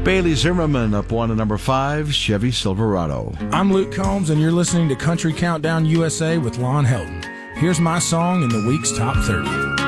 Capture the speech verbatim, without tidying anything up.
Bailey Zimmerman up one at number five, Chevy Silverado. I'm Luke Combs, and you're listening to Country Countdown U S A with Lon Helton. Here's my song in the week's top thirty.